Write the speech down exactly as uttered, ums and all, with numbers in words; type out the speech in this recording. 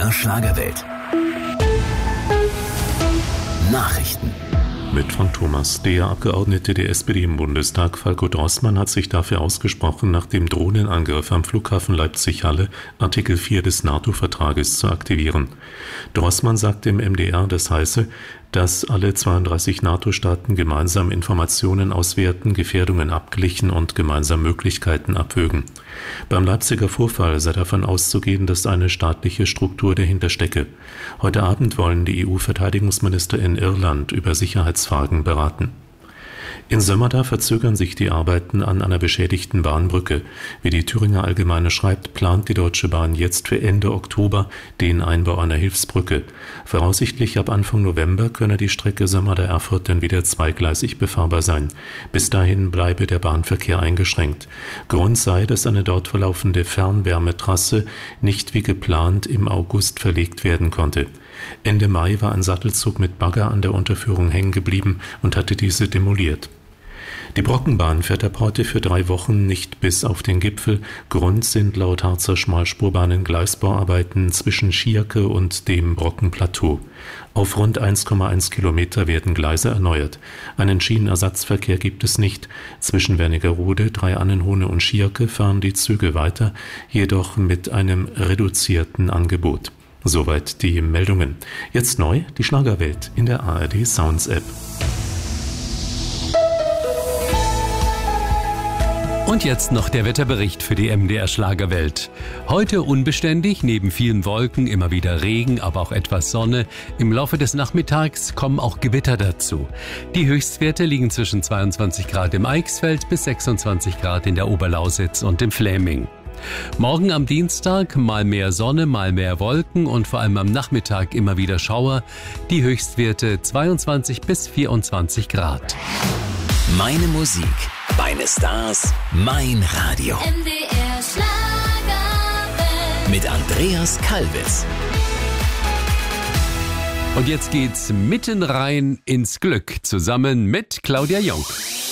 R Schlagerwelt. Nachrichten. Mit Frank Thomas. Der Abgeordnete der S P D im Bundestag, Falko Drossmann, hat sich dafür ausgesprochen, nach dem Drohnenangriff am Flughafen Leipzig-Halle Artikel vier des NATO-Vertrages zu aktivieren. Drossmann sagte im M D R, das heiße, dass alle zweiunddreißig NATO-Staaten gemeinsam Informationen auswerten, Gefährdungen abglichen und gemeinsam Möglichkeiten abwägen. Beim Leipziger Vorfall sei davon auszugehen, dass eine staatliche Struktur dahinter stecke. Heute Abend wollen die E U-Verteidigungsminister in Irland über Sicherheitsfragen beraten. In Sömmerda verzögern sich die Arbeiten an einer beschädigten Bahnbrücke. Wie die Thüringer Allgemeine schreibt, plant die Deutsche Bahn jetzt für Ende Oktober den Einbau einer Hilfsbrücke. Voraussichtlich ab Anfang November könne die Strecke Sömmerda-Erfurt dann wieder zweigleisig befahrbar sein. Bis dahin bleibe der Bahnverkehr eingeschränkt. Grund sei, dass eine dort verlaufende Fernwärmetrasse nicht wie geplant im August verlegt werden konnte. Ende Mai war ein Sattelzug mit Bagger an der Unterführung hängen geblieben und hatte diese demoliert. Die Brockenbahn fährt ab heute für drei Wochen nicht bis auf den Gipfel. Grund sind laut Harzer Schmalspurbahnen Gleisbauarbeiten zwischen Schierke und dem Brockenplateau. Auf rund eins Komma eins Kilometer werden Gleise erneuert. Einen Schienenersatzverkehr gibt es nicht. Zwischen Wernigerode, Dreiannenhohne und Schierke fahren die Züge weiter, jedoch mit einem reduzierten Angebot. Soweit die Meldungen. Jetzt neu die Schlagerwelt in der A R D Sounds App. Und jetzt noch der Wetterbericht für die M D R Schlagerwelt. Heute unbeständig, neben vielen Wolken immer wieder Regen, aber auch etwas Sonne. Im Laufe des Nachmittags kommen auch Gewitter dazu. Die Höchstwerte liegen zwischen zweiundzwanzig Grad im Eichsfeld bis sechsundzwanzig Grad in der Oberlausitz und im Fläming. Morgen am Dienstag mal mehr Sonne, mal mehr Wolken und vor allem am Nachmittag immer wieder Schauer. Die Höchstwerte zweiundzwanzig bis vierundzwanzig Grad. Meine Musik, meine Stars, mein Radio. M D R Schlagerwelt. Mit Andreas Kalbitz. Und jetzt geht's mitten rein ins Glück zusammen mit Claudia Jung.